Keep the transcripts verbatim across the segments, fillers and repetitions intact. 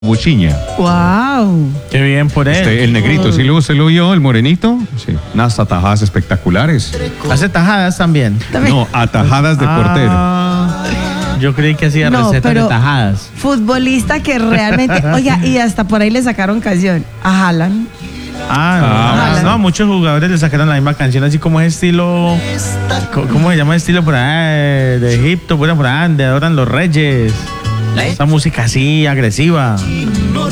Buchiña. ¡Wow! Qué bien por él. Este, el negrito, ¿sí lo, se lo vio, el morenito? Sí. Unas atajadas espectaculares. Hace tajadas también. No, atajadas de portero. Ah, yo creí que hacía No, recetas pero- de tajadas. Futbolista que realmente. Oiga, y hasta por ahí le sacaron canción. A Haaland. Ah, Ah, no, muchos jugadores le sacaron la misma canción, así como es estilo. co- ¿Cómo se llama el estilo por allá de de Egipto? Bueno, por allá donde adoran los reyes. Esa música así, agresiva. ¿Sí?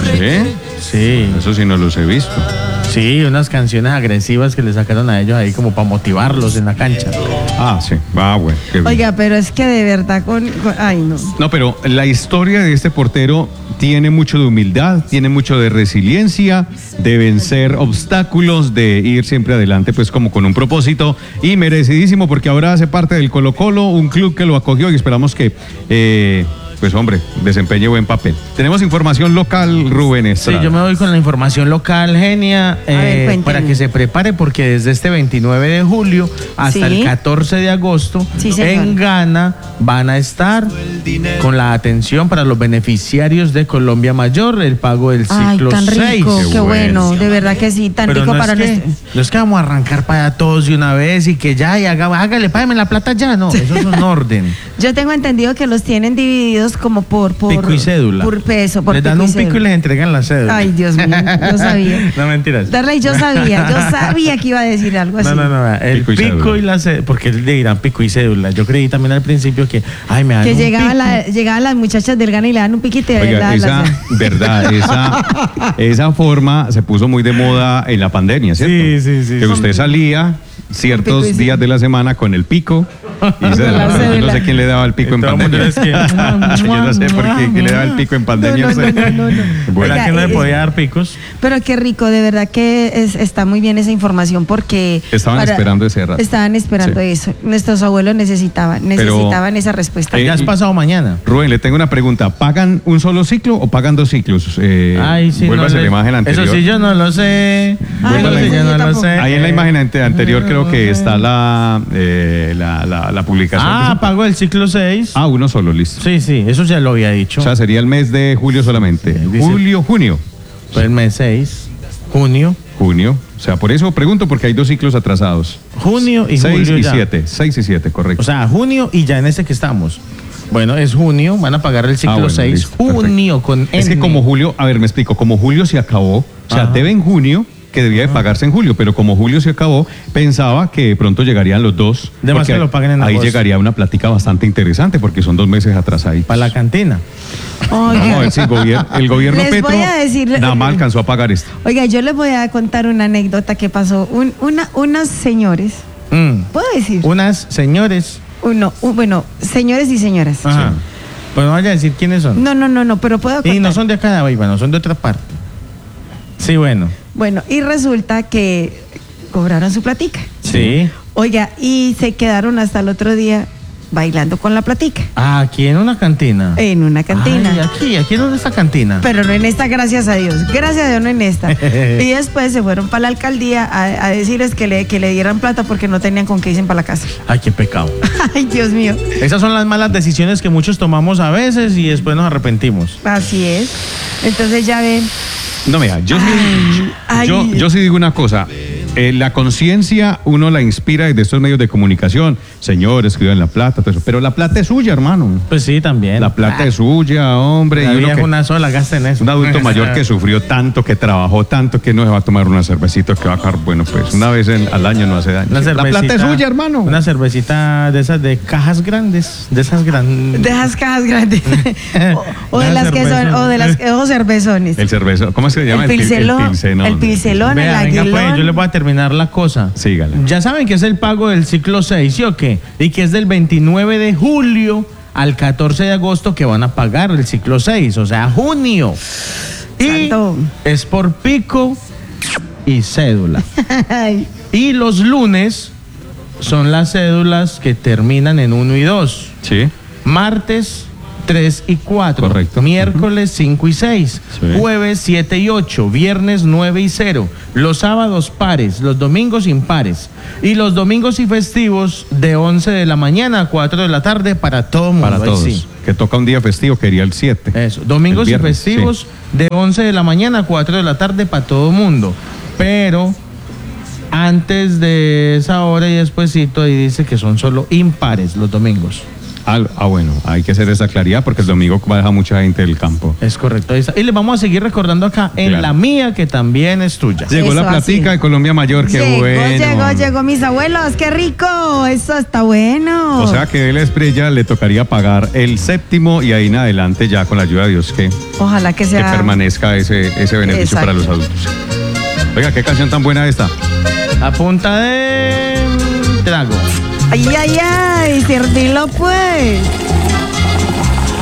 Sí, Eso sí no los he visto. sí, unas canciones agresivas que le sacaron a ellos ahí como para motivarlos en la cancha. Ah, sí. Ah, bueno. qué bien. Oiga, pero es que de verdad con. con- ay, no. No, pero la historia de este portero tiene mucho de humildad, tiene mucho de resiliencia, de vencer obstáculos, de ir siempre adelante, pues como con un propósito y merecidísimo porque ahora hace parte del Colo Colo, un club que lo acogió y esperamos que, eh, pues hombre, desempeñe buen papel. Tenemos información local, Rubén Sí, Estrada. yo me voy con la información local, Genia, A ver, eh, cuénteme. para que se prepare porque desde este veintinueve de julio hasta Sí. el catorce de agosto Sí, señor. en Ghana van a estar con la atención para los beneficiarios de Colombia Mayor, el pago del Ay, ciclo tan seis. rico. Qué Qué, bueno. bueno. De verdad que sí. Tan Pero rico no, para es que, nuestro. no es que vamos a arrancar para allá todos de una vez y que ya, y haga, hágale, págame la plata ya, no, eso es un orden. Yo tengo entendido que los tienen divididos como por. por Pico y cédula. Por peso, por Les dan pico y un pico y cédula. les entregan la cédula. Ay, Dios mío, yo sabía. No, mentiras. Darley, yo sabía, yo sabía que iba a decir algo así. No, no, no, el Pico y pico, cédula. y la cédula, porque le dirán pico y cédula. Yo creí también al principio que, ay, me dan Que un llegaban, pico. la- llegaban las muchachas del Ghana y le dan un piquite de Oiga, la- esa, la- verdad, esa, esa forma se puso muy de moda en la pandemia, ¿cierto? Sí, sí, sí, Que sí. usted salía ciertos Pico y días de la semana con el pico y se, la yo no cédula. sé quién le daba el pico Y en todo el mundo pandemia. es que- Yo no sé por qué quién le daba el pico en pandemia. No, no, sé. no, no, no, no. Bueno, ¿Verdad que no le Oiga, podía dar picos? Pero qué rico, de verdad que es- está muy bien esa información porque... Estaban esperando ese rato. Estaban esperando Sí. eso. Nuestros abuelos necesitaban, necesitaban esa respuesta. Eh, Ya has y- pasado mañana. Rubén, le tengo una pregunta. ¿Pagan un solo ciclo o pagan dos ciclos? Eh, Ay, sí. vuélvase no a la le- imagen anterior. Eso sí, yo no lo sé. Ay, Eso no, sí, yo yo no lo tampoco. sé. Ahí en la imagen ante- anterior creo que está la, eh, la, la, la publicación. Ah, pagó el ciclo seis. Ah, uno solo, listo. Sí, sí, eso ya lo había dicho. O sea, sería el mes de julio solamente. Sí, dice- Julio, junio. Fue el mes seis, junio, Junio. O sea, por eso pregunto, porque hay dos ciclos atrasados. junio y Seis julio y ya. siete. Seis y siete, correcto. O sea, junio y ya en ese que estamos. Bueno, es junio, van a pagar el ciclo Ah, bueno, seis. listo, perfecto. Junio con N. Es que como julio, a ver, me explico, como julio se acabó, o sea, Ajá. debe en junio que debía de pagarse en julio, pero como julio se acabó, pensaba que de pronto llegarían los dos. De más porque que lo paguen en ahí agosto. llegaría una plática bastante interesante, porque son dos meses atrasados. Para la cantina. Oiga, Vamos a ver si el gobierno, el gobierno Les Petro voy a decir- nada más alcanzó a pagar esto. oiga, yo les voy a contar una anécdota que pasó. Un- una, unos señores, Mm. ¿puedo decir? Unas señores. Uno, un- bueno, señores y señoras. Ajá. Pues no vaya a decir quiénes son. No, no, no, no, pero puedo contar. Y no son de acá de Abaiba, no son de otra parte. Sí, bueno. Bueno, y resulta que cobraron su platica. Sí. Oiga, y se quedaron hasta el otro día bailando con la platica Ah, aquí en una cantina. en una cantina. Ay, aquí, aquí en esta cantina. Pero no en esta, gracias a Dios. Gracias a Dios, no en esta. Y después se fueron para la alcaldía a, a decirles que le, que le dieran plata porque no tenían con qué irse para la casa. Ay, qué pecado. Ay, Dios mío. Esas son las malas decisiones que muchos tomamos a veces y después nos arrepentimos. Así es. Entonces ya ven. No, mira, yo, sí, Ay, yo, ay. yo sí digo una cosa. Eh, la conciencia uno la inspira desde estos medios de comunicación. Señores, cuidan la plata, todo eso. Pero la plata es suya, hermano. Pues sí, también. La plata es suya, hombre. La y uno vida es que- una sola, gasten eso. un adulto mayor que sufrió tanto, que trabajó tanto, que no se va a tomar una cervecita que va a caer, bueno, pues una vez en- al año no hace daño. Una la cervecita, plata es suya, hermano. Una cervecita de esas de cajas grandes, de esas grandes. De esas cajas grandes. o, o de Una las que son, cerveza. o de las que, ojos cervezones. El cervezo, ¿cómo se llama? El pil- pilcelón, pilsenón. el pilcelón, el Vea, venga, aguilón. pues, yo les voy a terminar la cosa. Sígala. Ya saben que es el pago del ciclo seis, ¿sí o qué? Y que es del veintinueve de julio al catorce de agosto que van a pagar el ciclo seis, o sea, junio. Y Santo. es por pico y cédula. Ay, Y los lunes son las cédulas que terminan en uno y dos. Sí. Martes tres y cuatro. Correcto. Miércoles cinco y seis. Sí. Jueves siete y ocho. Viernes nueve y cero. Los sábados pares. Los domingos impares. Y los domingos y festivos de once de la mañana a cuatro de la tarde para todo mundo. Para Ahí todos. sí. Que toca un día festivo, quería el siete. Eso. Domingos El viernes, y festivos de once de la mañana a cuatro de la tarde para todo mundo. Pero antes de esa hora y despuesito ahí dice que son solo impares los domingos. Ah, ah, bueno, hay que hacer esa claridad porque el domingo baja mucha gente del campo. Es correcto. Ahí está. Y les vamos a seguir recordando acá en Claro. la mía, que también es tuya. Llegó Eso, la platica así. de Colombia Mayor, qué llegó, bueno. llegó, llegó, mis abuelos, qué rico, eso está bueno. O sea que de la Esprella le tocaría pagar el séptimo y ahí en adelante ya con la ayuda de Dios que, Ojalá que que sea. permanezca ese, ese beneficio Exacto. para los adultos. Oiga, qué canción tan buena esta. A punta de trago. Ay, ay, ay, servilo pues.